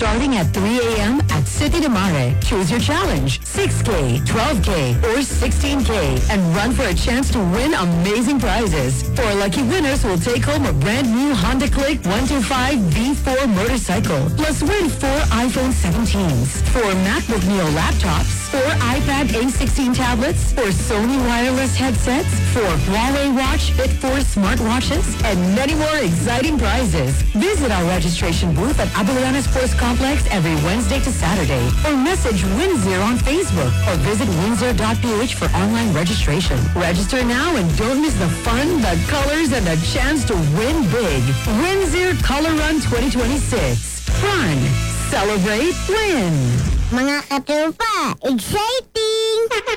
starting at 3 a.m. at City de Mare. Choose your challenge, 6K, 12K, or 16K, and run for a chance to win amazing prizes. 4 lucky winners will take home a brand new Honda Click 125 V4 motorcycle, plus win 4 iPhone 17s, 4 MacBook Neo laptops, 4 iPad A16 tablets, 4 Sony wireless headsets, 4 Huawei Watch Fit 4 smartwatches, and many more exciting prizes. Visit our registration booth at Abulana Sports Complex every Wednesday to Saturday, or message Windsor on Facebook, or visit windsor.ph for online registration. Register now and don't miss the fun, the colors, and the chance to win big. Windsor Color Run 2026. Run, celebrate, win. Mga katropa, exciting!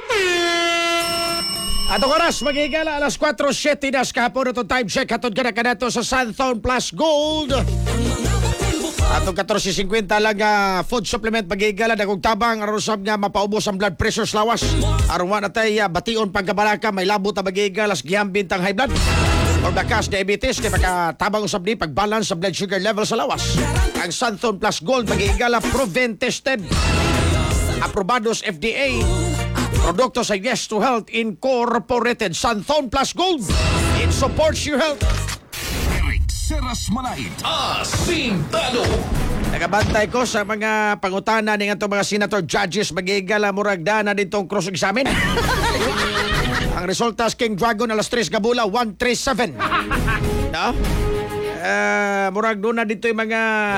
Atong oras, magigala alas 4:07 nas kahapon itong time check. Hatod ka na kanato sa Sunthorn Plus Gold. Atong 14.50 lang food supplement magigala. Dagong tabang, arusab nga mapaubos ang blood pressure sa lawas. Arungan na tayo bation pagkabalaka, may labot na magigalas gihambin tang high blood. Or bakas diabetes, kaya makatabang usab ni pagbalance sa blood sugar level sa lawas. Ang Sunthorn Plus Gold magigala proven tested. Aprobados FDA. Produkto sa Yes to Health Incorporated. Sunthorn Plus Gold. It supports your health. Eric Seras Malait, Asintado. Nagabantay ko sa mga pangutana ng itong mga senator judges magigala muragda na ditong cross-examine. Ang resulta sa King Dragon alas 3 Gabula 137. No? Murag doon na dito yung mga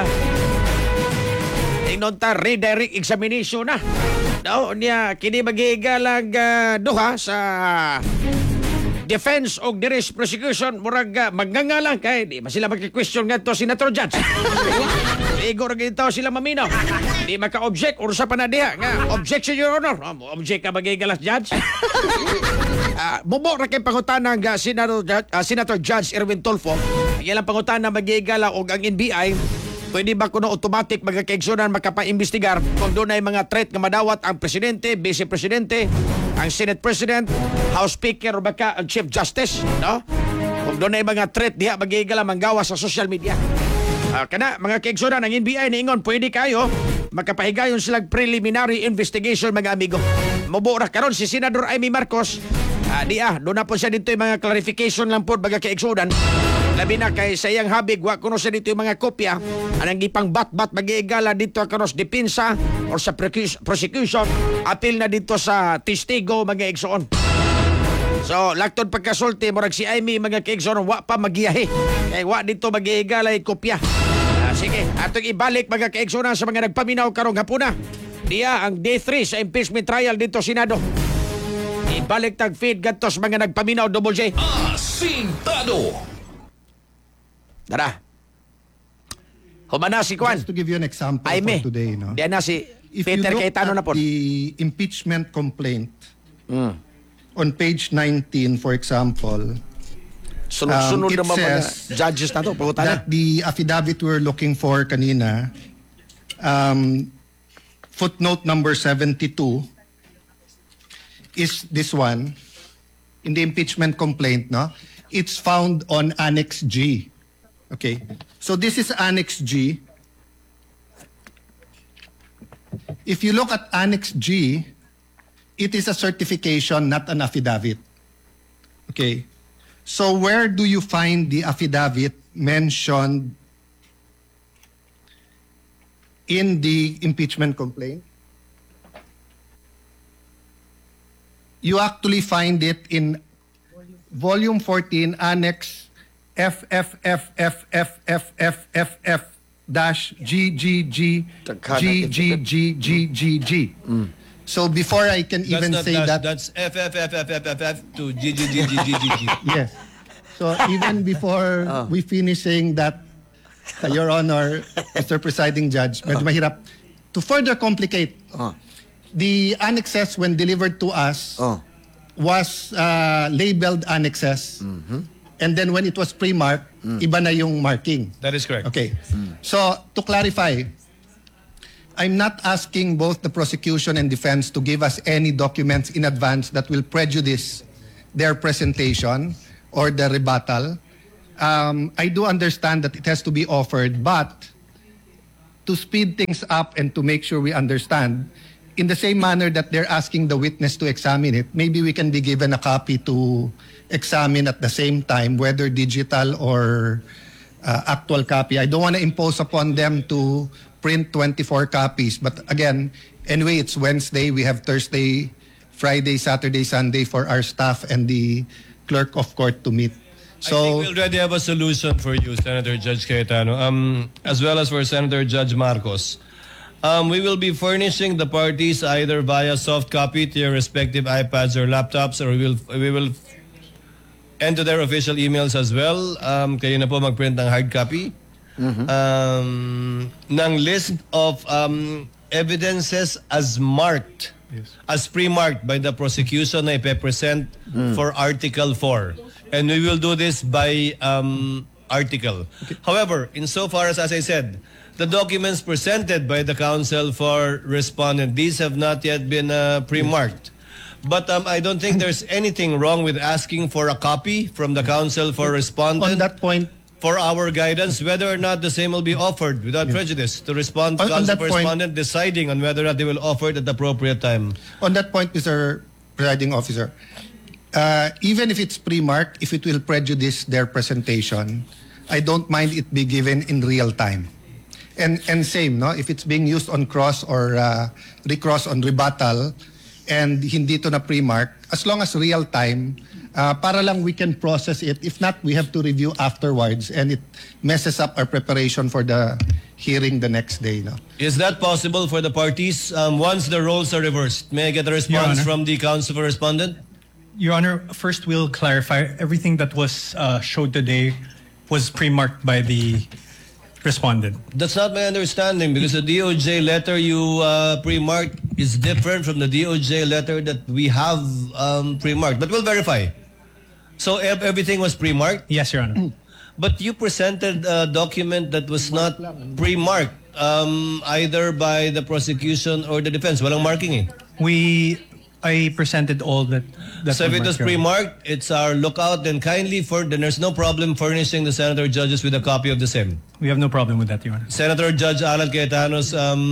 inonta redirect examination na. No, niya kini magigalang duha sa defense o direct prosecution murag magngangalang kay di masila magki-question ngadto senator judge. Igor gitaw sila maminaw. Di maka-object or sa panadiha nga objection your honor. Object ka magigalas judge. Bubo ra kay pangutana nga Senator Judge Erwin Tulfo. Ilang pangutana magigala og ang NBI pwede ba kuno automatic magkakaigsunan makapaimbestigar kung doon ay mga threat nga madawat ang presidente, vice presidente, ang Senate President, House Speaker o baka ang Chief Justice, no? Kung doon ay mga threat diha magigala manggawa sa social media. Kana mga kaigsunan ng NBI niingon pwede kayo makapahigayon silang preliminary investigation mga amigo. Mubura karon si Senador Amy Marcos. Doon na po siya dito yung mga clarification lang po baga kaigsunan. Labi na kay sa iyang habig, wa kuno siya dito yung mga kopya. Anang ipang bat-bat mag-iigala dito kanos depensa or sa prosecution. Apil na dito sa testigo mga igsoon. So, laktod pagkasulti, murag si Amy mga kaigsoon, wa pa magiyahe. Kaya wa dito mag-iigala yung kopya. Sige, atong ibalik mga kaigsoon sa mga nagpaminaw karong hapuna. Diya ang day 3 sa impeachment trial dito Senado. Ibalik tag feed gatos mga nagpaminaw Double J. Asintado. Dara. Humana si Kwan. Just to give you an example Aime. for today, no? Diyan na si If Peter you look Cayetano na at po. the impeachment complaint on page 19, for example, Sunod-sunod it naman mga says judges na to. Pagutana. that the affidavit we're looking for kanina, footnote number 72, is this one, in the impeachment complaint, no? It's found on Annex G. Okay. So this is Annex G. If you look at Annex G, it is a certification, not an affidavit. Okay. So where do you find the affidavit mentioned in the impeachment complaint? You actually find it in Volume 14, Annex FFFFFFFF-GGGGGGGG. So before I can even say that... That's FFFFFF to GGGGGG. Yes. So even before we finish saying that, Your Honor, Mr. Presiding Judge, medyo mahirap. To further complicate, the annexes when delivered to us was labeled annexes. And then when it was pre-marked, iba na yung marking. That is correct. Okay. So to clarify, I'm not asking both the prosecution and defense to give us any documents in advance that will prejudice their presentation or the rebuttal. I do understand that it has to be offered, but to speed things up and to make sure we understand, in the same manner that they're asking the witness to examine it, maybe we can be given a copy to examine at the same time, whether digital or actual copy. I don't want to impose upon them to print 24 copies. But again, anyway, it's Wednesday. We have Thursday, Friday, Saturday, Sunday for our staff and the clerk of court to meet. I think we already have a solution for you, Senator Judge Cayetano, as well as for Senator Judge Marcos. We will be furnishing the parties either via soft copy to your respective iPads or laptops, or we will and to their official emails as well. Kayo na po mag-print ng hard copy ng list of evidences as marked, as pre-marked by the prosecution na ipe-present for Article 4. And we will do this by article. However, insofar as I said, the documents presented by the counsel for respondent, these have not yet been pre-marked. But I don't think there's anything wrong with asking for a copy from the counsel for respondent. On that point, for our guidance, whether or not the same will be offered without prejudice to respond to On counsel that for point- respondent, deciding on whether or not they will offer it at the appropriate time. on that point, Mr. Presiding Officer, even if it's pre-marked, if it will prejudice their presentation, I don't mind it be given in real time. And same, no? If it's being used on cross or recross on rebuttal and hindi to na pre-mark, as long as real time, para lang we can process it. If not, we have to review afterwards and it messes up our preparation for the hearing the next day. No? Is that possible for the parties once the roles are reversed? May I get a response Honor. from the counsel for respondent? Your Honor, first we'll clarify everything that was showed today was pre-marked by the respondent. That's not my understanding because the DOJ letter you pre-marked is different from the DOJ letter that we have pre-marked. But we'll verify. So everything was pre-marked? Yes, Your Honor. But you presented a document that was not pre-marked either by the prosecution or the defense. Walang marking eh. I presented all that. So if it was pre-marked, it's our lookout. Then then there's no problem furnishing the senator judges with a copy of the same. We have no problem with that, Your Honor. Senator Judge Alan Cayetano's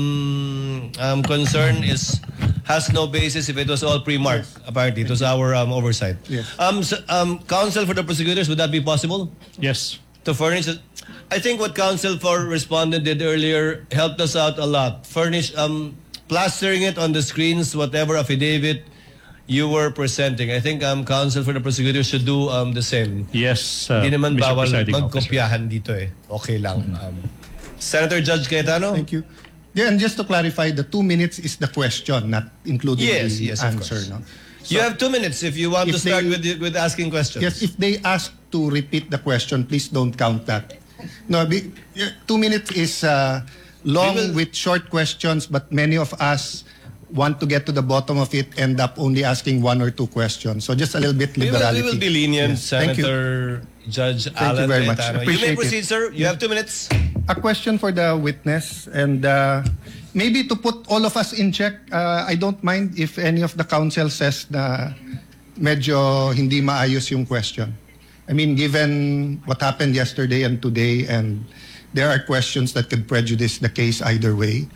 concern has no basis if it was all pre-marked. Apparently, it was our oversight. Yes. Counsel for the prosecutors, would that be possible Yes. to furnish it? I think what counsel for respondent did earlier helped us out a lot. Plastering it on the screens, whatever affidavit you were presenting. I think counsel for the prosecutors should do the same. Yes, Hindi naman Mr. bawal Presiding Officer. magkopyahan dito eh. Okay lang. Senator Judge Cayetano? Thank you. Yeah, and just to clarify, the 2 minutes is the question, not including Yes, the yes, of answer. course. No? You have 2 minutes if you want to if start they- with asking questions. Yes, if they ask to repeat the question, please don't count that. No, 2 minutes is long We will- with short questions, but many of us want to get to the bottom of it, end up only asking 1 or 2 questions. So just a little bit we liberality. will be lenient, Yes. Thank you. Senator Judge Thank Alan you very much. Cayetano. You Appreciate may it. proceed, sir. You have 2 minutes. A question for the witness, and maybe to put all of us in check, I don't mind if any of the counsel says na medyo hindi maayos yung question. I mean, given what happened yesterday and today, and there are questions that could prejudice the case either way.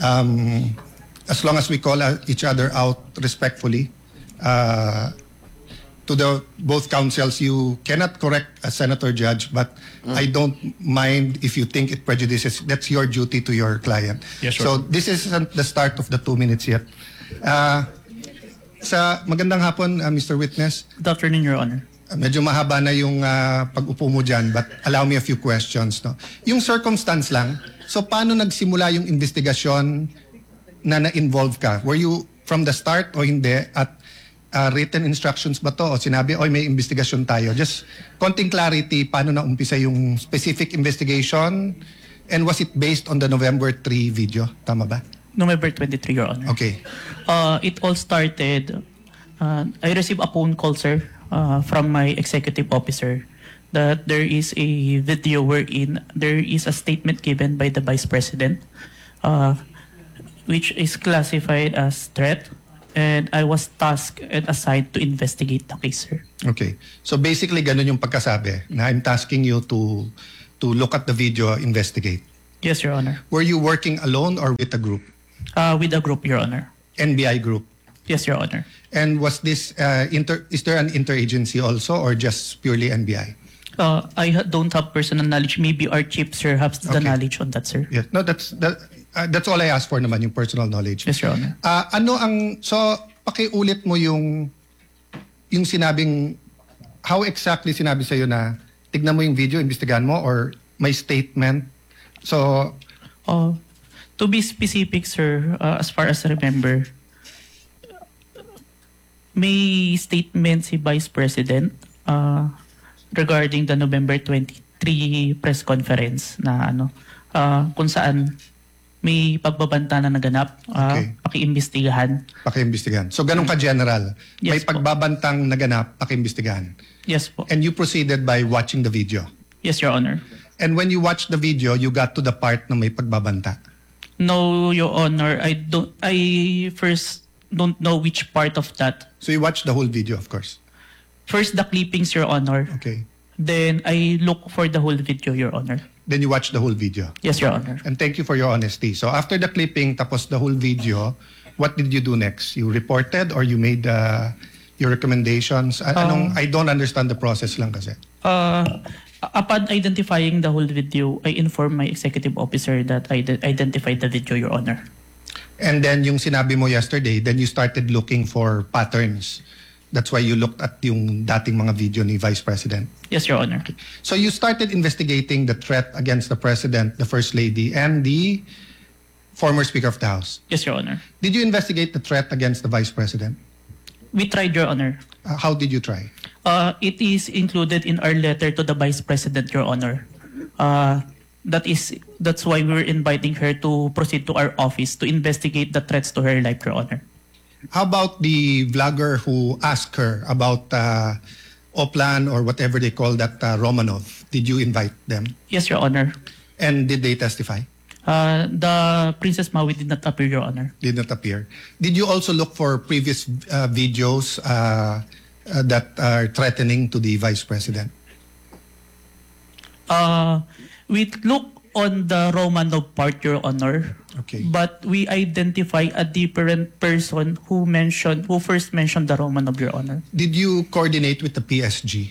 As long as we call each other out respectfully, to the both counsels, you cannot correct a senator judge, but I don't mind if you think it prejudices. That's your duty to your client. Yes, sure. So this isn't the start of the 2 minutes yet. Sa magandang hapon, Mr. Witness. Good afternoon, Your Honor. Medyo mahaba na yung pag-upo mo dyan, but allow me a few questions. No? Yung circumstance lang, so paano nagsimula yung investigasyon na na-involve ka? Were you from the start o hindi? At written instructions ba to? O sinabi, oy, may investigasyon tayo. Just konting clarity, paano na-umpisa yung specific investigation? And was it based on the November 3 video? Tama ba? November 23, Your Honor. Okay. It all started, I received a phone call, sir, from my executive officer that there is a video wherein there is a statement given by the Vice President which is classified as threat, and I was tasked and assigned to investigate the case, sir. Okay. So basically, ganun yung pagkasabi na I'm tasking you to look at the video, investigate. Yes, Your Honor. Were you working alone or with a group? With a group, Your Honor. NBI group. Yes, Your Honor. And was this is there an interagency also or just purely NBI? Don't have personal knowledge. Maybe our chief, sir, has the Okay. knowledge on that, sir. Yes. No, that's all I asked for naman, yung personal knowledge. Yes, Your Honor. Pakiulit mo yung sinabing, how exactly sinabi sa'yo na tignan mo yung video, imbestigahan mo, or may statement? So, To be specific, sir, as far as I remember, may statement si Vice President regarding the November 23 press conference na kung saan may pagbabanta na naganap, Okay. pakiimbestigahan. pakiimbestigahan. So, ganun ka-general. May Yes po. pagbabantang naganap, pakiimbestigahan. Yes po. And you proceeded by watching the video. Yes, Your Honor. And when you watched the video, you got to the part na may pagbabanta. No, Your Honor. I first don't know which part of that. So, you watched the whole video, of course. First, the clippings, Your Honor. Okay. Then, I look for the whole video, Your Honor. Then you watched the whole video. Yes, Your Honor. And thank you for your honesty. So after the clipping, tapos the whole video, what did you do next? You reported or you made your recommendations? I don't understand the process lang kasi. Upon identifying the whole video, I informed my executive officer that I identified the video, Your Honor. And then yung sinabi mo yesterday, then you started looking for patterns. That's why you looked at yung dating mga video ni Vice President. Yes, Your Honor. So you started investigating the threat against the President, the First Lady, and the former Speaker of the House. Yes, Your Honor. Did you investigate the threat against the Vice President? We tried, Your Honor. How did you try? It is included in our letter to the Vice President, Your Honor. That's why we're inviting her to proceed to our office to investigate the threats to her life, Your Honor. How about the vlogger who asked her about Oplan or whatever they call that Romanov? Did you invite them? Yes, Your Honor. And did they testify? The Princess Maui did not appear, Your Honor. Did not appear. Did you also look for previous videos that are threatening to the Vice President? We look on the Romanov part, Your Honor. Okay. But we identify a different person who first mentioned the Romanov, Your Honor. Did you coordinate with the PSG?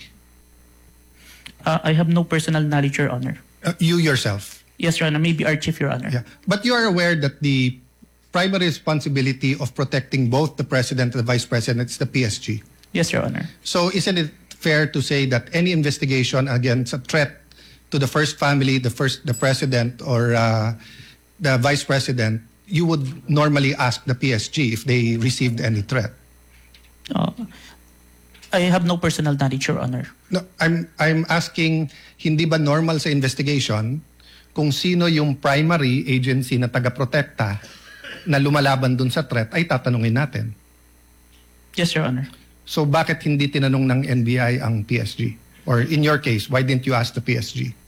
I have no personal knowledge, Your Honor. You yourself? Yes, Your Honor. Maybe our chief, Your Honor. Yeah. But you are aware that the primary responsibility of protecting both the President and the Vice President is the PSG? Yes, Your Honor. So isn't it fair to say that any investigation against a threat to the first family, the President or the Vice President, you would normally ask the PSG if they received any threat? I have no personal knowledge, Your Honor. No, I'm asking, hindi ba normal sa investigation kung sino yung primary agency na taga-protekta na lumalaban dun sa threat ay tatanungin natin? Yes, Your Honor. So bakit hindi tinanong ng NBI ang PSG? Or in your case, why didn't you ask the PSG?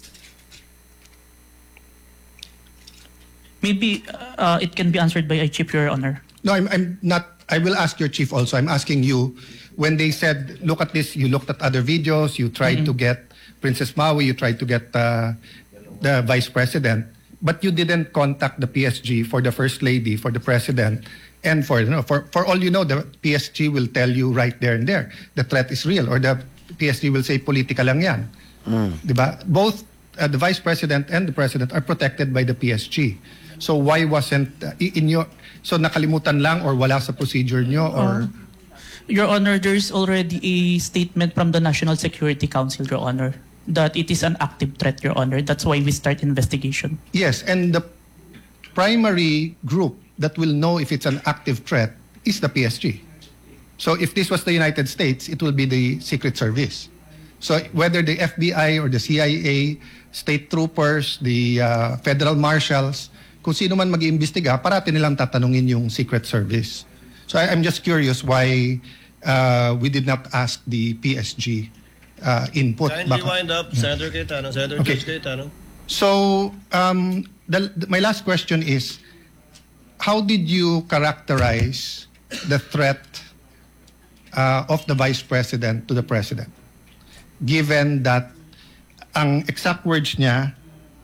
Maybe it can be answered by a chief, Your Honor. No, I'm not. I will ask your chief also. I'm asking you, when they said, look at this, you looked at other videos, you tried to get Princess Maui, you tried to get the Vice President, but you didn't contact the PSG for the First Lady, for the President, and for all you know, the PSG will tell you right there and there, the threat is real, or the PSG will say, politika lang yan. Diba? Both the Vice President and the President are protected by the PSG. So why wasn't so nakalimutan lang or wala sa procedure nyo or Your Honor, there's already a statement from the National Security Council, Your Honor, that it is an active threat, Your Honor. That's why we start investigation. Yes, and the primary group that will know if it's an active threat is the PSG. So if this was the United States, it will be the Secret Service. So whether the FBI or the CIA, state troopers, the federal marshals, kung sino man mag-iimbestiga, parati nilang tatanungin yung Secret Service. So I'm just curious why we did not ask the PSG input. Kindly wind up, Senator Cayetano, Senator Okay. Judge Cayetano. So my last question is, how did you characterize the threat of the Vice President to the President? Given that ang exact words niya,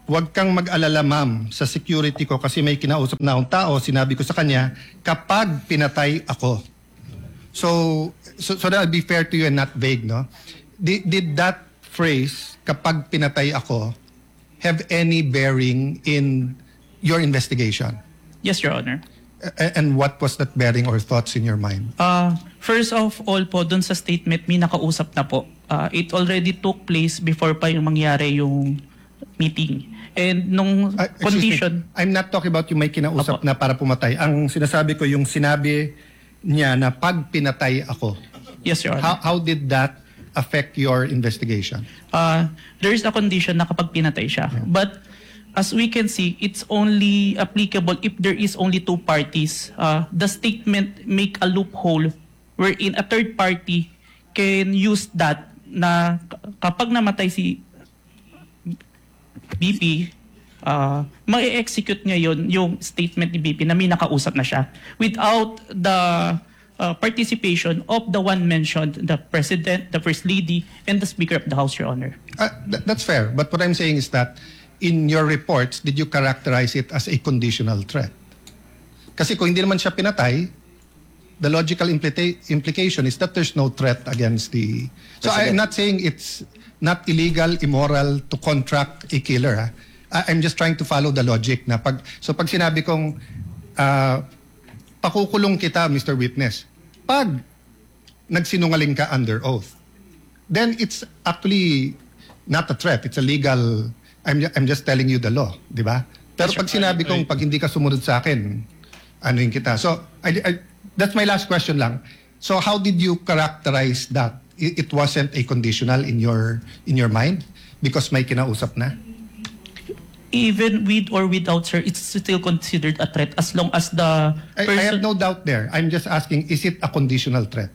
Huwag kang mag-alala, ma'am, sa security ko kasi may kinausap na akong tao. Sinabi ko sa kanya, kapag pinatay ako. So that'll be fair to you and not vague, no? Did that phrase, kapag pinatay ako, have any bearing in your investigation? Yes, Your Honor. And what was that bearing or thoughts in your mind? First of all po, dun sa statement, may nakausap na po. It already took place before pa yung mangyari yung meeting. And nung Excuse condition... me, I'm not talking about yung may kinausap na para pumatay. Ang sinasabi ko yung sinabi niya na pag pinatay ako. Yes, Your Honor. How did that affect your investigation? There is a condition na kapag pinatay siya. But as we can see, it's only applicable if there is only two parties. The statement make a loophole wherein a third party can use that na kapag namatay si BP, ma-execute ngayon yung statement ni BP na may nakausap na siya without the participation of the one mentioned, the President, the First Lady, and the Speaker of the House, Your Honor. That's fair. But what I'm saying is that in your reports, did you characterize it as a conditional threat? Kasi kung hindi naman siya pinatay, the logical implication is that there's no threat against the... So I'm not saying it's not illegal, immoral to contract a killer. I'm just trying to follow the logic na pag sinabi kong pakukulong kita, Mr. Witness, pag nagsinungaling ka under oath, then it's actually not a threat. It's a legal... I'm just telling you the law, di ba? Pero pag sinabi kong pag hindi ka sumunod sa akin, anuin kita. So that's my last question lang. So how did you characterize that? It wasn't a conditional in your mind because may kinausap na? Even with or without, sir, it's still considered a threat as long as the person... I have no doubt there. I'm just asking, is it a conditional threat?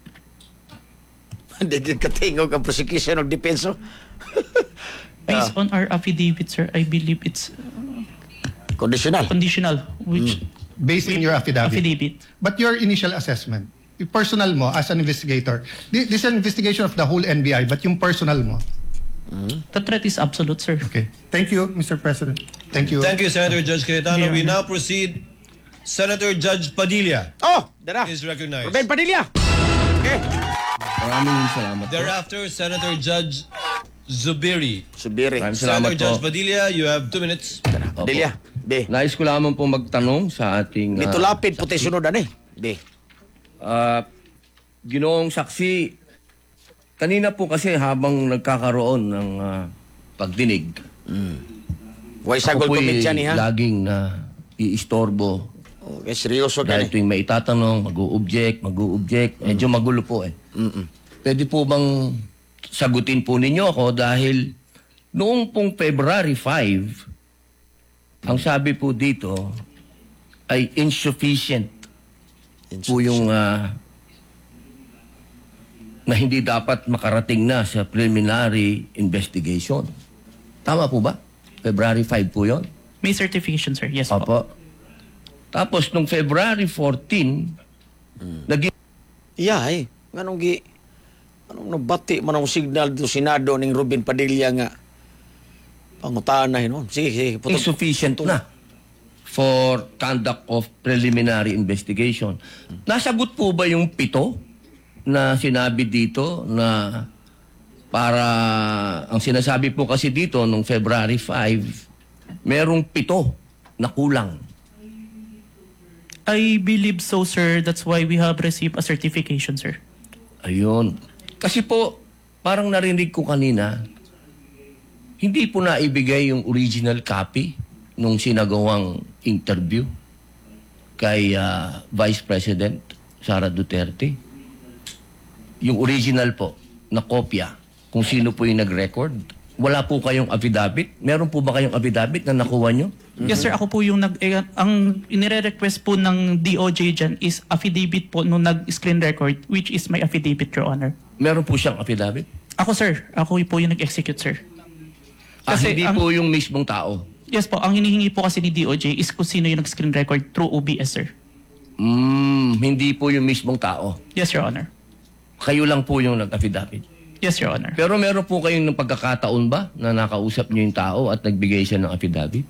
Hindi din katingog ang prosecution of defense. Based on our affidavit, sir, I believe it's Conditional. conditional, which Based on your affidavit. affidavit. But your initial assessment, yung personal mo as an investigator, this is an investigation of the whole NBI, but yung personal mo. The threat is absolute, sir. Okay. Thank you, Mr. President. Thank you. Thank you, Senator Judge Cayetano. Yeah. We now proceed. Senator Judge Padilla Oh, dara. is recognized. Ruben Padilla. Okay. Maraming salamat po. Thereafter, Senator Judge Zubiri. Subiri. Maraming Senator salamat po. Judge Padilla, you have 2 minutes. Padilla. Be. Nais ko lamang po magtanong sa ating... Dito lapid puti sunod ani. Be. Ginoong saksi, kanina po kasi habang nagkakaroon ng pagdinig, Way sagol ako po'y komedya ni ha. laging iistorbo. Okay, seryoso ka Dahil ni. tuwing may itatanong, mag-u-object. Medyo magulo po eh. Pwede po bang sagutin po ninyo ako dahil noong pong February 5, ang sabi po dito ay insufficient po yung na hindi dapat makarating na sa preliminary investigation. Tama po ba? February 5 po yun? May certification, sir. Yes po. Opo. Tapos nung February 14, naging Anong nabati man ang signal do Senado ning Ruben Padilla nga pangutaan na hinon. Sige, insufficient na for conduct of preliminary investigation. Nasagot po ba yung 7 na sinabi dito na para, ang sinasabi po kasi dito nung February 5, merong 7 na kulang. I believe so, sir. That's why we have received a certification, sir. Ayun. Kasi po, parang narinig ko kanina, hindi po naibigay yung original copy nung sinagawang interview kay Vice President Sara Duterte. Yung original po, na kopya, kung sino po yung nag-record. Wala po kayong affidavit? Meron po ba kayong affidavit na nakuha nyo? Yes, sir. Ako po yung ang inire-request po ng DOJ dyan is affidavit po nung nag-screen record, which is my affidavit, Your Honor. Meron po siyang affidavit? Ako, sir. Ako po yung nag-execute, sir. Hindi po yung mismong tao? Yes po. Ang hinihingi po kasi ni DOJ is kung sino yung nag-screen record through OBS, sir. Hindi po yung mismong tao? Yes, Your Honor. Kayo lang po yung nag-affidavit? Yes, Your Honor. Pero meron po kayong pagkakataon ba na nakausap niyo yung tao at nagbigay siya ng affidavit?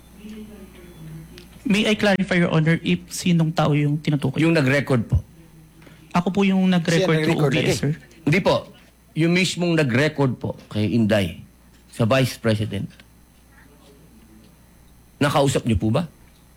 May I clarify, Your Honor, if sinong tao yung tinutukoy? Yung nag-record po. Ako po yung nag-record Siya to nag-record OBS, lagi. sir. Hindi po. Yung mismong nag-record po kay Inday sa Vice President. Nakausap niyo po ba?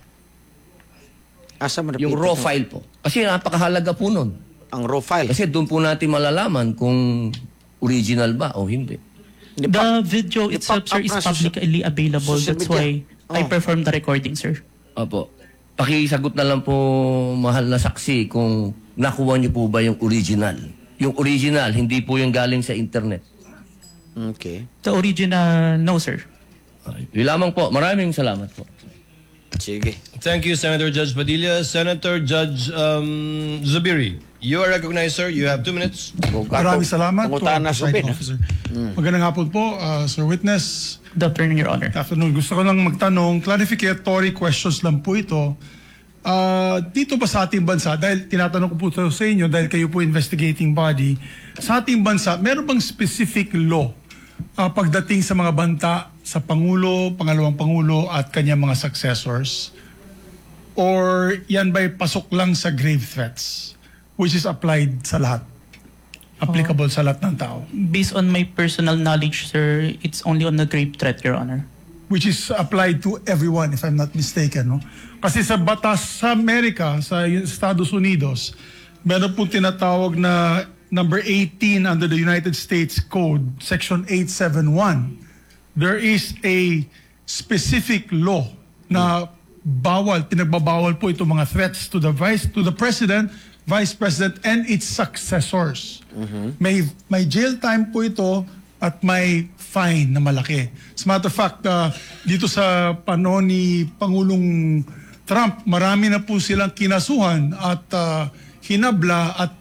Asa mo Yung raw file po. Kasi napakahalaga po nun. Ang raw file. Kasi doon po natin malalaman kung original ba o hindi. The video itself, sir, is up na publicly available. social That's media. why I performed the recording, sir. Opo. Pakisagot na lang po, mahal na saksi, kung nakuha niyo po ba yung original. Yung original, hindi po yung galing sa internet. Okay. The original, no, sir. Yun lamang po. Maraming salamat po. Sige. Thank you, Senator Judge Padilla. Senator Judge Zubiri, you are recognized, sir. You have 2 minutes. Maraming salamat to Pangutaan our na subin. presiding officer. Magandang hapon po, Sir Witness. Good afternoon, Your Honor. Good afternoon. Gusto ko lang magtanong, clarificatory questions lang po ito. Dito ba sa ating bansa, dahil tinatanong ko po ito sa inyo, dahil kayo po investigating body, sa ating bansa, meron bang specific law pagdating sa mga banta sa Pangulo, Pangalawang Pangulo at kanyang mga successors? Or yan ba'y pasok lang sa grave threats, which is applied sa lahat? Applicable sa lahat ng tao? Based on my personal knowledge, sir, it's only on the grave threat, Your Honor. Which is applied to everyone, if I'm not mistaken. No? Kasi sa batas sa Amerika, sa Estados Unidos, meron po tinatawag na number 18 under the United States Code, Section 871. There is a specific law na pinagbabawal po itong mga threats to the President, Vice President, and its successors. May jail time po ito at may fine na malaki. As a matter of fact, dito sa panahon ni Pangulong Trump, marami na po silang kinasuhan at hinabla at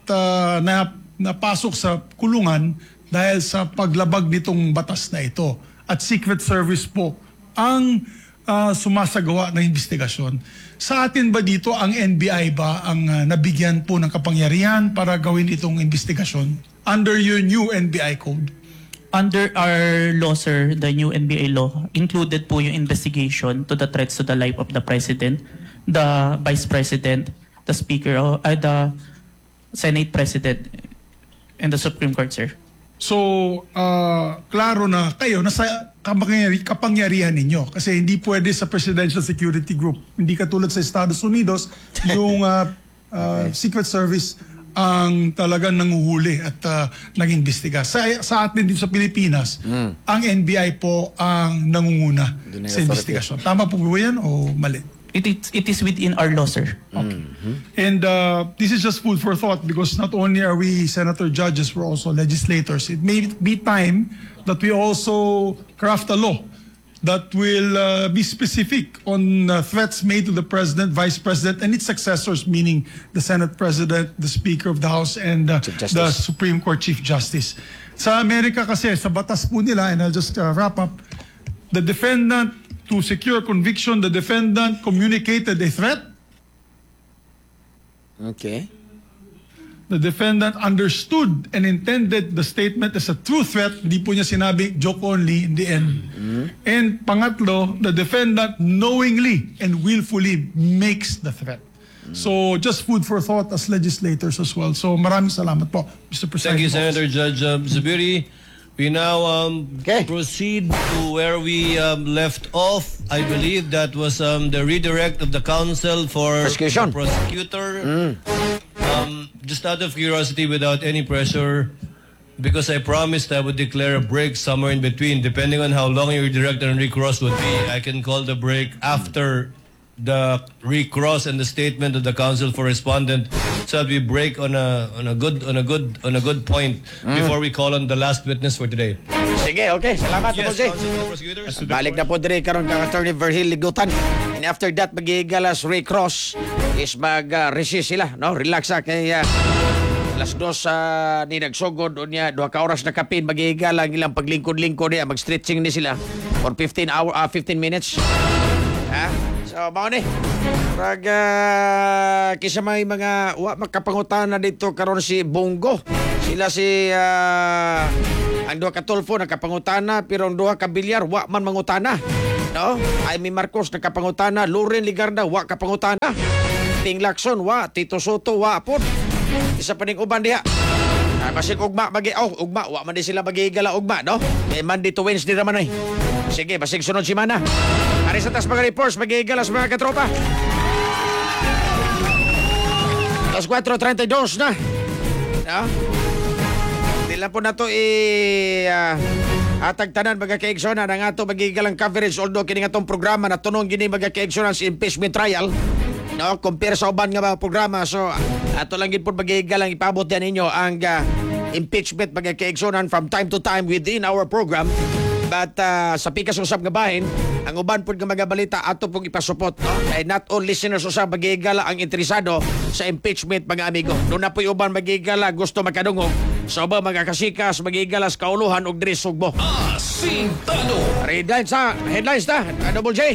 napasok sa kulungan dahil sa paglabag nitong batas na ito. At Secret Service po ang sumasagawa ng investigasyon. Sa atin ba dito, ang NBI ba ang nabigyan po ng kapangyarihan para gawin itong investigasyon under your new NBI code? Under our law, sir, the new NBA law, included po yung investigation to the threats to the life of the President, the Vice President, the Speaker, the Senate President, and the Supreme Court, sir. So, klaro na kayo, nasa kapangyarihan ninyo. Kasi hindi pwede sa Presidential Security Group. Hindi katulad sa Estados Unidos, yung Secret Service ang talagang nanguhuli at nag-imbestiga. Sa atin dito sa Pilipinas, ang NBI po ang nangunguna sa investigasyon. Tama po ba yan o mali? It is within our law, sir. Okay. And this is just food for thought because not only are we senator judges, we're also legislators. It may be time that we also craft a law that will be specific on threats made to the President, Vice President, and its successors, meaning the Senate President, the Speaker of the House, and the Supreme Court Chief Justice. Sa Amerika kasi, sa batas po nila, and I'll just wrap up, the defendant, to secure conviction, the defendant communicated a threat. Okay. The defendant understood and intended the statement as a true threat. Hindi po niya sinabi joke only in the end. And pangatlo, the defendant knowingly and willfully makes the threat. So just food for thought as legislators as well. So maraming salamat po, Mr. President. Thank you, Senator Judge Zubiri. We now proceed to where we left off. I believe that was the redirect of the counsel for the prosecutor. Just out of curiosity, without any pressure, because I promised I would declare a break somewhere in between, depending on how long your direct and recross would be. I can call the break after the recross and the statement of the counsel for respondent, so that we break on a good point before we call on the last witness for today. Sige, okay. Salamat po, Jay. Balik na po dire karon kang Attorney Verhil Ligutan. And after that, magigalas recross is mag-resist sila, no? Relax sa kay alas 2 ni nagsugod unya 2 ka oras na kapin magigala ang ilang paglingkod-lingkod niya, mag-stretching ni sila for 15 minutes. Ha? So, mao ni. Kisa may mga makapangutan na dito karon si Bongo. Sila si ang duha ka Tulfo nakapangutana pero ang duha ka Bilyar wa man mangutana. No? Jaime Marcos nakapangutana, Loren Ligarda wa kapangutana. Ting Lacson wa, Tito Soto wa pod. Isa pa ning uban diha. Basig ugma ugma wa man di sila magigala ugma, no? Monday to Wednesday naman ay. Sige, basig sunod si Mana. Ari sa tas mga reports magigala sa mga katropa. Alas 4:32 na. No? Di lang po na to atag tanan mga kaigsonan ang ato magigalang coverage although kini nga tong programa na tunong gini mga kaigsonan sa impeachment trial. No, compare sa uban nga mga programa. So, ato lang gid po magigalang ipabot yan ninyo ang impeachment mga kaigsonan from time to time within our program. But sa pikas usab nga bahin, ang uban po nga mga balita ato pong ipasupot. No? Kaya not all listeners usab magigala ang interesado sa impeachment mga amigo. Doon na po yung uban magigala gusto makadungog. So ba mga kasikas magigala sa kauluhan og diri Sugbo. Asintado. Headlines na. Double J.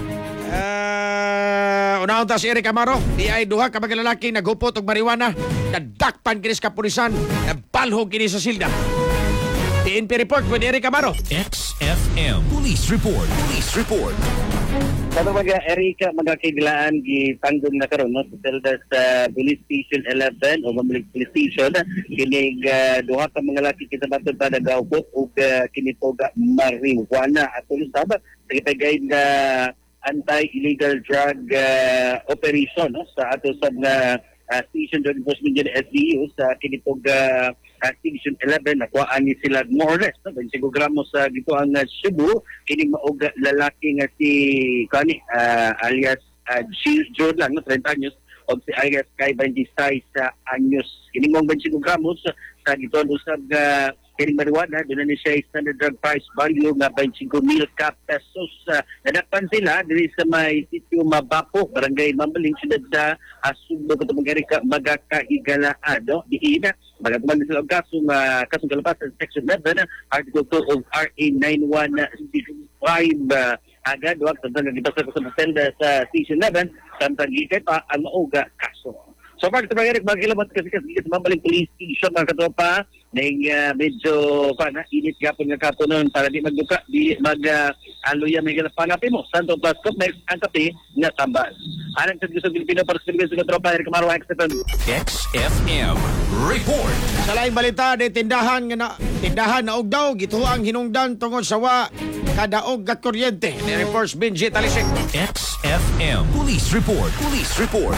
Unahon ta si Eric Amaro, di ay duha ka mga lalaki naghupot og marijuana, nadakpan kini sa kapulisan, nabalhog kini sa silda. PNP report with Eric Amaro. XFM Police Report. Police Report. Sa mga Erika, mga kailangan gitanggong na karon no? Sa selda sa Police Station 11 o Mamalik Police Station, kinig duha ka mga lalaki kita batod pa nagahupot og kinitoga marijuana. At ulo sabag, sa kitagay na anti-illegal drug operation no? Sa ato sa mga Station Drug Enforcement Unit SDU sa kinitog Station 11 nakuhaan ni sila more or less no? 25 gramos sa dito ang Cebu kining maog lalaki nga si kani alias G. Jordan no? 30 anyos o si alias kay 26 anyos kining mong 25 gramos sa dito usab kining marijuana doon na siya standard drug price value nga 25,000 pesos. Nadakpan sila diri sa may sitio Mabapo, barangay Mambaling, siyudad sa Sugbo, katong magakahigalaan. No? Diina, magatuman din sila ang kasong kalapasan Section 11, Article 2 of RA 9165 agad, wag tanda nga gibasa ko sa selda sa Station 11, samtang gikay pa ang mauga kaso. So far, ito mga magkilamat kasi sa Mambaling Police Station, mga katropa, na medyo init gapon nga kapo nun para di magduka, di mag-aluya may panapi mo. Santo Plascop, may ang kape nga tambal. Anong sa gusto Pilipino para sa Pilipino sa katropa, Eric Amaro, XFM Report. Sa laing balita, di tindahan na og daw, gituang hinungdan tungod sa wa kadaog gat kuryente. Ni reports Benji Talisik. XFM Police Report. Police Report.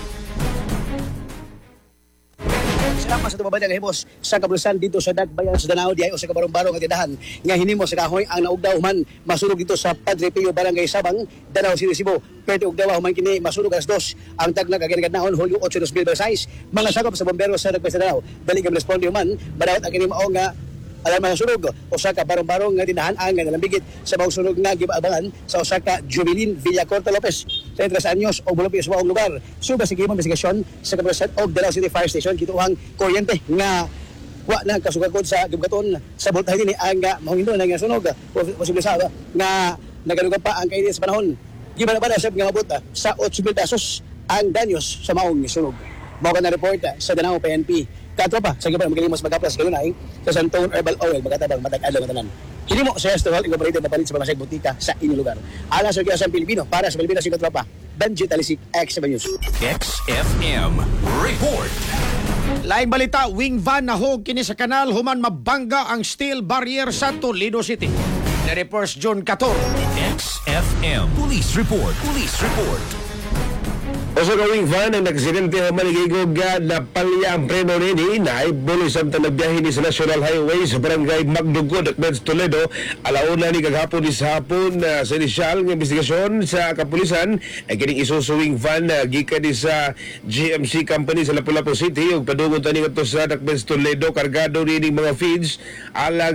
Salamat sa tumabay nga himos sa kapulisan dito sa Dagbayan sa Danao diay o sa kabarong-barong nga tindahan nga hinimo sa kahoy ang naugdaw man masulog dito sa Padre Pio Barangay Sabang, Danao City, Cebu. Pero ugdaw man kini masulog alas 2 ang taglag aginaganaon Hulyo 8 2026 mga sakop sa bombero sa Dagbayan sa Danao. Dali ka responde man badawat ang kini mao nga alam mga sunog usa ka barong-barong nga tindahan ang nalambigit sa mga sunog nga gibaabangan sa usa ka Jubilin Villacorta Lopez 30 anyos o bulupi sa maong lugar. Suba sa gimong investigasyon sa kapulisan og Danao City Fire Station gituang kuryente nga wa na kasugakod sa gibugaton sa voltahe ni ang mahundo na nga sunog posible sa nga nagalugad pa ang kaini sa panahon gibalabala sab nga mabot sa 8,000 pesos ang danyos sa maong sunog. Mao ka na report sa Danao PNP. Katropa, sa gibang magalimos magaplas galunay sa Santone Herbal Oil magatabang matag-adlaw nga tanan. Kini mo sa Estoril Incorporated na palit sa pamasayag butika sa inyong lugar. Alas sa Kiyasan Pilipino para sa Pilipinas yung katropa. Benji Talisik, XFM News. XFM Report. Laing balita, wing van nahog kini sa kanal human mabangga ang steel barrier sa Toledo City. Ni reports June 14. XFM Police Report. Police Report. Oso gawing van ang nagsidente ng maligigog na palya ang preno rini na ay bulis ang tanagbiyahin ni sa National Highway sa barangay Magdugod at Meds Toledo. Alauna ni kagahapon ni sa hapon sa inisyal ng investigasyon sa kapulisan ay kining isusuwing van na gikan ni sa GMC Company sa Lapu-Lapu City ug padungod tani ngadto sa Meds Toledo kargado rini mga feeds alag sa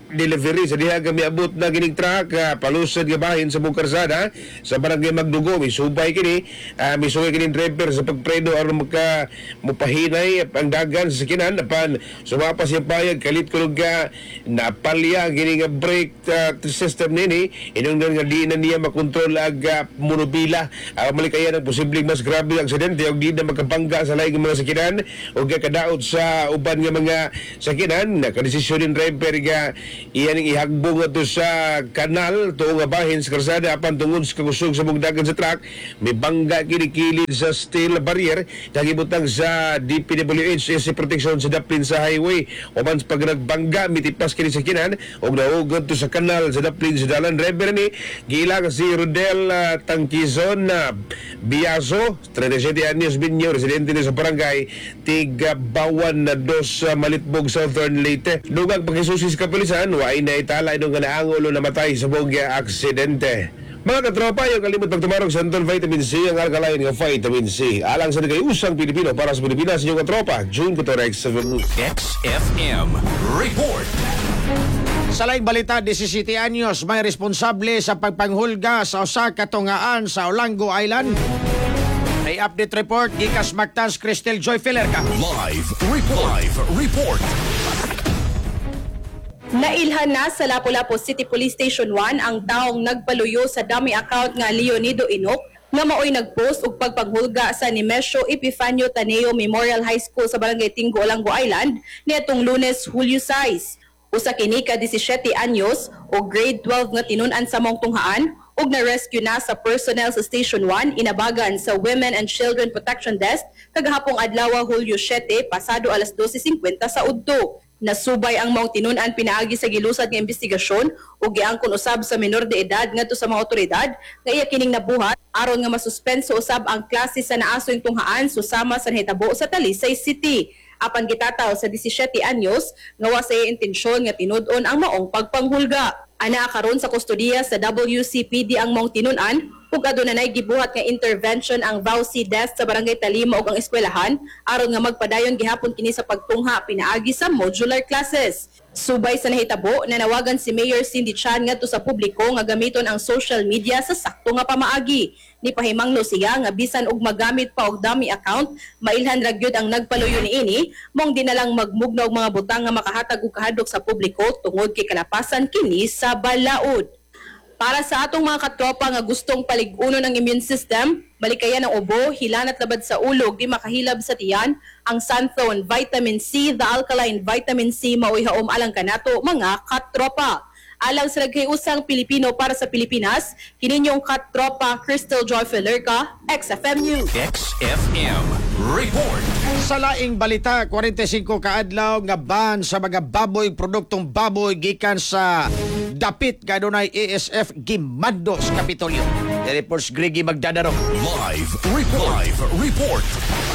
delivery sa diha kami abot na gining truck palusad nga bahin sa mong karsada sa barangay Magdugo. Misubay kini misubay kini driver sa pagpredo aron mupahinay ang dagan sa sakinan apan sumapas yung payag kalit kulog napalya gini nga brake system nini inungdan nga di na niya makontrol ag monobila malikayan ang posibleng mas grabe ang aksidente og di na makabangga sa laing mga sakinan o kadaot sa uban nga mga sakinan. Nakadesisyon din driver nga iyan ihagbong ato sa kanal tuong nga bahin sa karsada apan tungod sa kagusog sa mugdagan sa truck may bangga kinikilid sa steel barrier nagibutang sa DPWH sa protection sa daplin sa highway uban sa pag nagbangga mitipas kini sa kinan og naugod to sa kanal sa daplin sa dalan. Driver ni giilang si Rodel Tangkizon na Biaso 37 anyos binyo residente ni sa barangay Tigabawan na 2 Malitbog Southern Leyte. Dugang pagkisusi sa kapulisan waay na itala nung naangol o namatay sa bogya aksidente. Mga katropa, yung kalimot pagtumarog sa Antol Vitamin C, ang alkaline ng Vitamin C. Alang sa nagayusang Pilipino para sa Pilipinas, yung katropa, June Cotorex sa XFM Report. Sa laing balita, 17 anyos may responsable sa pagpanghulga sa usa ka tungaan sa Olango Island. May update report gikas Mactans Cristel Joy Filerca. Live report. Nailhan na sa Lapu-Lapu City Police Station 1 ang taong nagpaluyo sa dummy account nga Leonido Inok nga maoy nagpost og pagpanghulga sa Nemesio Epifanio Taneo Memorial High School sa Barangay Tinggo, Olango Island niadtong Lunes, Hulyo 6. Usa kini ka 17 anyos o grade 12 nga tinun-an sa mong tunghaan ug na-rescue na sa personnel sa Station 1 inabagan sa Women and Children Protection Desk kagahapong adlaw Hulyo 7 pasado alas 12:50 sa udto. Nasubay ang maong tinun-an pinaagi sa gilusad nga investigasyon ug giangkon usab sa menor de edad ngadto sa mga otoridad nga iya kining nabuhat aron nga masuspenso usab ang klase sa naasoy tunghaan susama sa nahitabo sa Talisay City. Apan gitataw sa 17 anyos nga wa sa intensyon nga tinud-on ang maong pagpanghulga. Ana karon sa kustodiya sa WCPD ang maong tinun-an ug adunay gibuhat nga intervention ang VAUC desk sa Barangay Talima ug ang eskwelahan aron nga magpadayon gihapon kini sa pagtungha pinaagi sa modular classes. Subay sa nahitabo, nanawagan si Mayor Cindy Chan ngadto sa publiko nga gamiton ang social media sa sakto nga pamaagi. Nipahimangno siya nga bisan og magamit pa og dummy account, mailhan ra gyud ang nagpaluyo niini, mong dinalang magmugna og mga butang nga makahatag og kahadlok sa publiko tungod kay kalapasan kini sa balaod. Para sa atong mga katropa nga gustong palig-uno ng immune system, malikayan ang ubo, hilanat labad sa ulo, di makahilab sa tiyan, ang Sunthone Vitamin C, the alkaline Vitamin C, maoy haom alang kanato mga katropa. Alang sa nagkayusang Pilipino para sa Pilipinas, kininyong katropa Cristel Joy Filerca, XFM News. XFM Report. Sa laing balita, 45 kaadlaw nga ban sa mga baboy, produktong baboy gikan sa dapit kadunay ASF gimando sa Kapitolyo. Reports Gregi Magdadaro. Live report.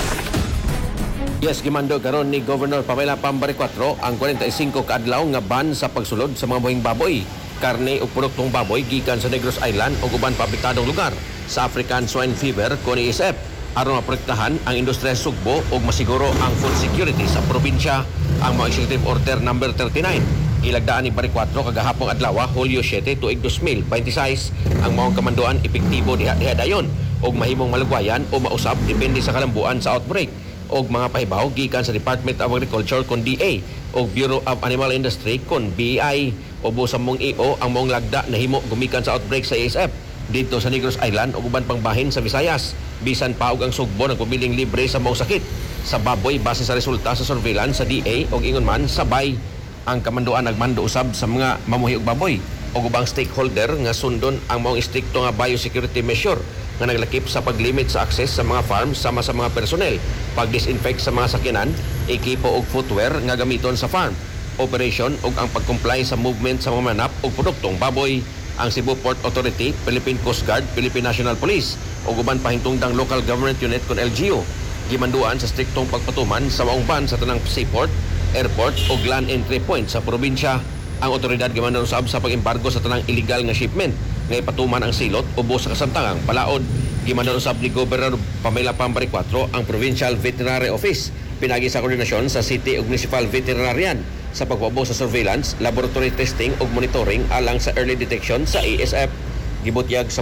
Yes, gimando karon ni Governor Pamela Pambare 4 ang 45 kaadlaw nga ban sa pagsulod sa mga buhing baboy, karne ug produktong baboy gikan sa Negros Island ug uban pa apektadong lugar sa African Swine Fever kon ASF aron maprotektahan ang industriya sa sugbo ug masiguro ang food security sa probinsya. Ang mga Executive Order number 39 ilagdaan ni Pare 4 kagahapong adlaw Hulyo 7 tuig 2026 ang maong kamanduan epektibo diha dayon ug mahimong malugwayan o mausab depende sa kalambuan sa outbreak og mga pahibaw gikan sa Department of Agriculture kon DA o Bureau of Animal Industry kon BI. Ubo sa mong EO ang mong lagda na himo gumikan sa outbreak sa ASF dito sa Negros Island ug uban pang bahin sa Visayas. Bisan pa og ang sugbo nagpabiling libre sa mong sakit sa baboy base sa resulta sa surveillance sa DA og ingon man sabay ang kamanduan nagmando usab sa mga mamuhi og baboy ug ubang stakeholder nga sundon ang maong istrikto nga biosecurity measure nga naglakip sa paglimit sa access sa mga farms sama sa mga personnel, pag-disinfect sa mga sakyanan, ekipo ug footwear nga gamiton sa farm, operation ug ang pag-comply sa movement sa mga manap ug produktong baboy. Ang Cebu Port Authority, Philippine Coast Guard, Philippine National Police ug uban pa hintungdang local government unit kon LGU gimanduan sa striktong pagpatuman sa maong ban sa tanang seaport, airport ug land entry point sa probinsya. Ang otoridad gimanduan usab sa pag-embargo sa tanang illegal nga shipment nga ipatuman ang silot ubos sa kasamtangang palaod. Gimanduan usab ni Governor Pamela Pambare 4 ang Provincial Veterinary Office Pinagi sa koordinasyon sa City ug Municipal Veterinarian sa pagwabo sa surveillance, laboratory testing ug monitoring alang sa early detection sa ASF. Gibutyag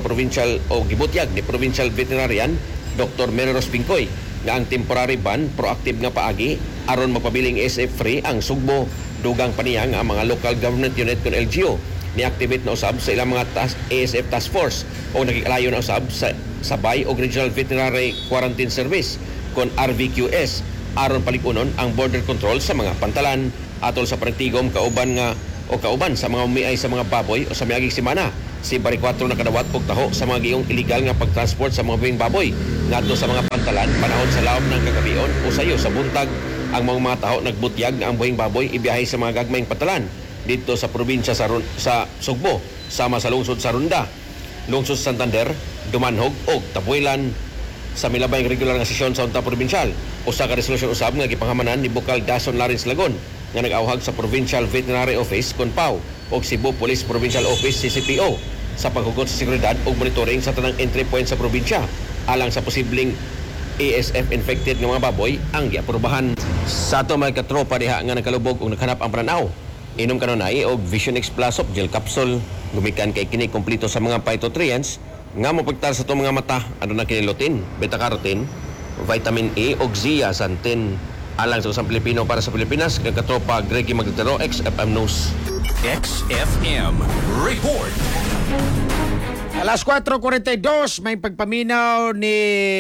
ni Provincial Veterinarian Dr. Meneros Pincoy nga ang temporary ban proactive nga paagi aron magpabiling ASF free ang Sugbo. Dugang paniya nga ang mga local government unit kon LGU ni-activate na usab sa ilang mga ASF task force o nagikalayo na usab sa Sabay o Regional Veterinary Quarantine Service kon RVQS aron palikunon ang border control sa mga pantalan. Atol sa panagtigom kauban sa mga umiay sa mga baboy o sa miaging semana, si Bari 4 nakadawat og taho sa mga giyong illegal nga pagtransport sa mga buhing baboy ngadto sa mga pantalan panahon sa laom ng kagabion o sayo sa buntag. Ang mga taho nagbutyag nga ang buhing baboy ibiyahe sa mga gagmayng pantalan dito sa probinsya sa Sugbo sama sa lungsod sa Runda, lungsod sa Santander, Dumanhog ug Tabuelan. Sa milabay regular nga sesyon sa unta probinsyal, usa ka resolusyon usab nga gipanghamanan ni Bukal Dason Lawrence Lagon nga nag-awhag sa Provincial Veterinary Office (CONPAO) ug Cebu Police Provincial Office (CCPO) sa paghugot sa seguridad ug monitoring sa tanang entry point sa probinsya alang sa posibleng ASF infected nga mga baboy ang giaprubahan. Sa ato mga katropa diha nga nakalubog ug naghanap ang pananaw, inom kanunay og Vision X Plus of gel capsule. Gumikan kay kini kompleto sa mga phytonutrients nga mapagtar sa itong mga mata. Ano na kini lutein, beta-carotene, vitamin A ug zeaxanthin. Alang sa usang Pilipino para sa Pilipinas, kang katropa Greggy Magdaleno, XFM News. XFM Report. Alas 4:42, may pagpaminaw ni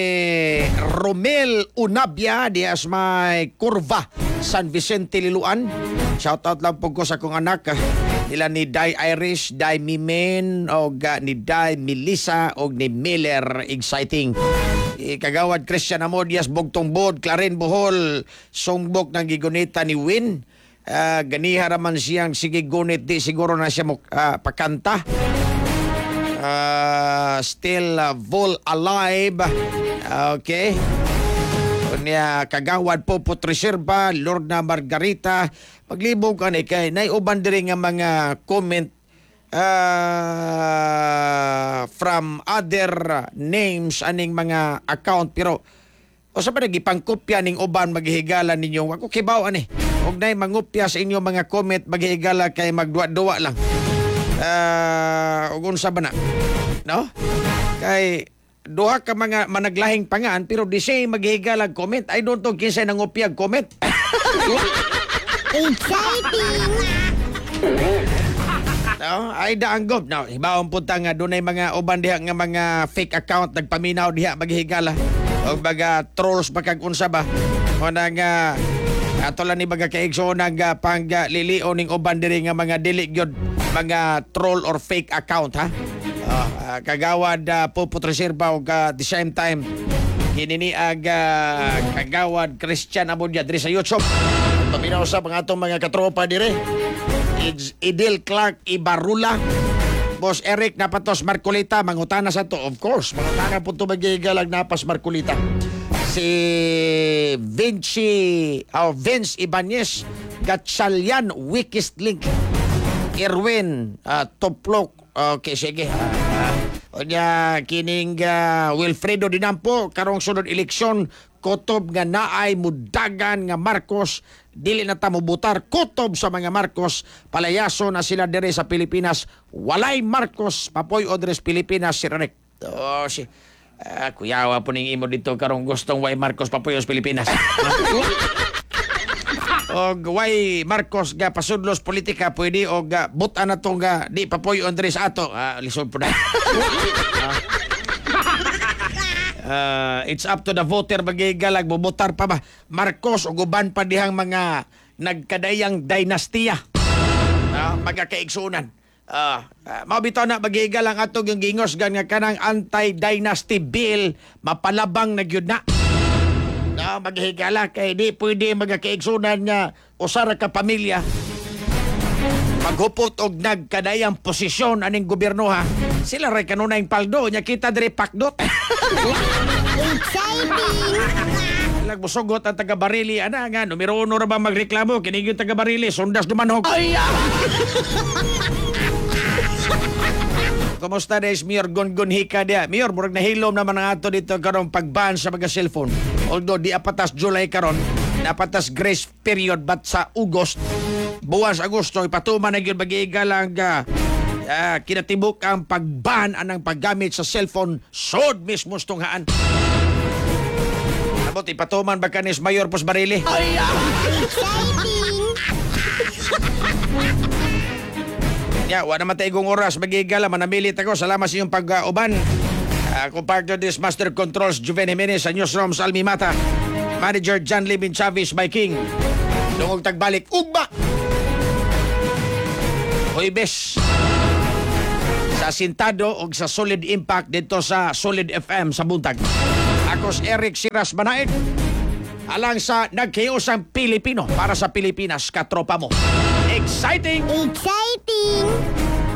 Romel Unabia di as may Curva, San Vicente, Liloan. Shoutout lang po ko sa kong anak. Nila ni Day Irish, Day Mimen, o ni Day Melissa, o ni Miller. Exciting. Kagawad Christian Amodias, Bugtong Bod, Clarin Bohol, songbok ng gigunita ni Win. Ganiha raman siyang sige gunit, di siguro na siya pakanta. Still full alive. Okay. Kunya kagawad po Putreserba, Lorna Margarita, paglibog ka ni kay naiuban diri nga mga comment from other names aning mga account, pero o sa pa nagipangkopya ning uban maghihigalan ninyo. Ako kibaw ani. Og nay mangupya sa inyo mga comment maghihigala kay magduwa-duwa lang. Og unsa ba na? No? Kay duha ka mga managlahing pangaan pero di siya maghihigalag comment. I don't know kinsay nangupyag comment. Exciting! No, ay daanggop. No, ibawang punta nga dunay mga uban diha nga mga fake account nagpaminaw diha maghihigala. O baga trolls bakag unsa ba? O nang ato lang ni baga kaigso nang panglilio ning uban diri nga mga dili gyud mga troll or fake account ha. Kagawad po Putreserba og the same time kininiag kagawad Christian Abunya diri sa YouTube. Paminaw sa mga atong mga katropa dire. Idil Clark Ibarula, Boss Eric Napatos Marcolita, mangutana sa to, of course. Mangutana po ito magigalag Napas Marcolita. Si Vince Ibanez, Gatchalian Wikist Link, Irwin Toplok. Okay, sige. Onya kining Wilfredo Dinampo, karong sunod eleksyon, kutob nga naay mudagan nga Marcos, dili na ta mobutar kutob sa mga Marcos, palayaso na sila dire sa Pilipinas. Walay Marcos, papoy odres Pilipinas, si Renek. Kuyawa po ning imo dito karong gustong way Marcos papoy os Pilipinas. Og way Marcos ga pasudlos politika pwede og butan na to nga di papoy odres ato. Lisod po na. It's up to the voter magigalag bubutar pa ba Marcos o guban pa dihang mga nagkadayang dynastiya magkakaigsunan. Mabitaw na magigalang atong yung gingos gan nga kanang anti-dynasty bill mapalabang na gyud na. Maghigala kay di pwede magkakaigsunan nga usara ka pamilya maghupot og nagkadayang posisyon aning gobyerno ha. Sila ray kanunay paldo nya kita dire pakdot. Exciting! Nagbusugot ang taga-Barili ana nga numero 1 ra ba magreklamo kini gyud taga-Barili sundas dumanhog. Kumusta des Mayor Gongon Hika dia? Mayor murag nahilom naman ang ato dito karong pagban sa mga cellphone. Although di apatas July karon, napatas grace period but sa August, buwas Agosto, ipatuman na yun mag-iigalang kinatibok ang pagban anang paggamit sa cellphone sod mismo stunghaan. Abot, ipatuman ba kanis Mayor Pos Barili? Wala naman taigong oras, mag-iigala, manamilit ako. Salamat sa iyong pag-uban. Kung partner this Master Controls, Juven Jimenez, sa Newsroom, Salmi Mata, Manager John Libin Chavez, my King. Dungog tagbalik, ugba! Huibes sa Sintado o sa Solid Impact dito sa Solid FM sa buntag. Ako si Eric Siras Manaid. Alang sa nagkiusang Pilipino para sa Pilipinas, katropa mo. Exciting! Exciting!